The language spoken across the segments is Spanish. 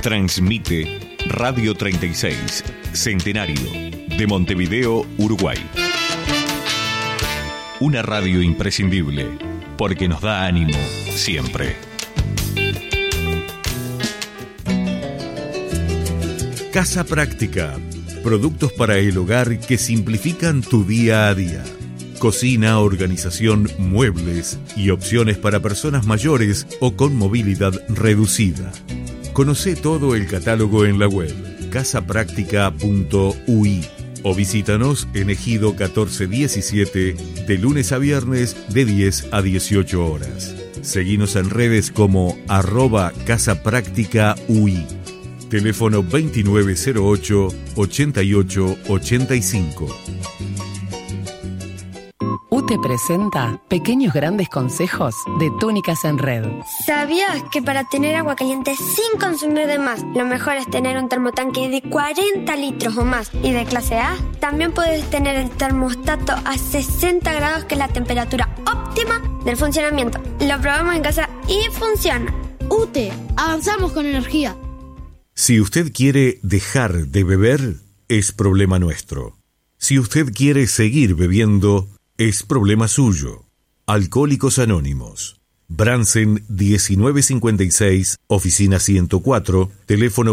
Transmite Radio 36, Centenario, de Montevideo, Uruguay. Una radio imprescindible, porque nos da ánimo siempre. Casa Práctica. Productos para el hogar que simplifican tu día a día. Cocina, organización, muebles y opciones para personas mayores o con movilidad reducida. Conoce todo el catálogo en la web casapractica.ui o visítanos en Ejido 1417 de lunes a viernes de 10 a 18 horas. Seguinos en redes como @casapractica.ui. Teléfono 2908-8885. UTE presenta Pequeños Grandes Consejos de Túnicas en Red. ¿Sabías que para tener agua caliente sin consumir de más, lo mejor es tener un termotanque de 40 litros o más y de clase A? También puedes tener el termostato a 60 grados, que es la temperatura óptima del funcionamiento. Lo probamos en casa y funciona. UTE, avanzamos con energía. Si usted quiere dejar de beber, es problema nuestro. Si usted quiere seguir bebiendo, es problema suyo. Alcohólicos Anónimos. Bransen 1956, oficina 104, teléfono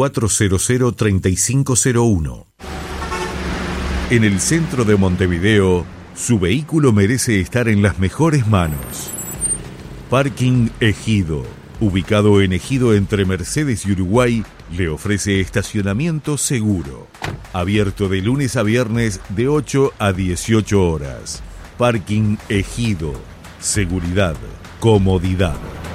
2400-3501. En el centro de Montevideo, su vehículo merece estar en las mejores manos. Parking Ejido, ubicado en Ejido entre Mercedes y Uruguay, le ofrece estacionamiento seguro. Abierto de lunes a viernes de 8 a 18 horas. Parking Ejido. Seguridad. Comodidad.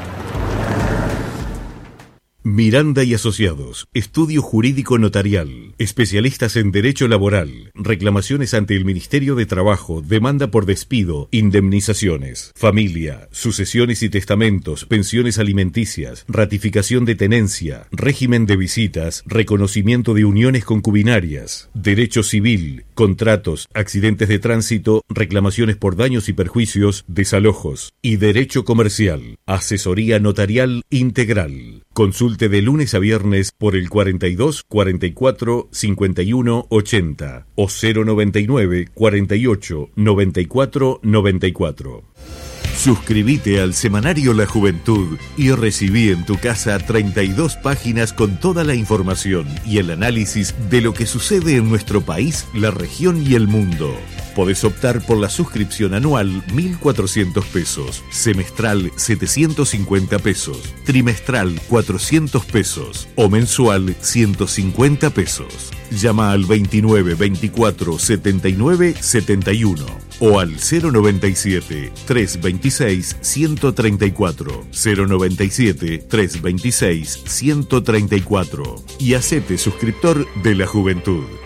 Miranda y Asociados, estudio jurídico notarial, especialistas en derecho laboral, reclamaciones ante el Ministerio de Trabajo, demanda por despido, indemnizaciones, familia, sucesiones y testamentos, pensiones alimenticias, ratificación de tenencia, régimen de visitas, reconocimiento de uniones concubinarias, derecho civil, contratos, accidentes de tránsito, reclamaciones por daños y perjuicios, desalojos y derecho comercial, asesoría notarial integral. Consulte de lunes a viernes por el 42 44 51 80 o 099 48 94 94. Suscríbete al semanario La Juventud y recibí en tu casa 32 páginas con toda la información y el análisis de lo que sucede en nuestro país, la región y el mundo. Podés optar por la suscripción anual 1.400 pesos, semestral 750 pesos, trimestral 400 pesos o mensual 150 pesos. Llama al 29 24 79 71 o al 097 326 134, 097 326 134 y hacete suscriptor de La Juventud.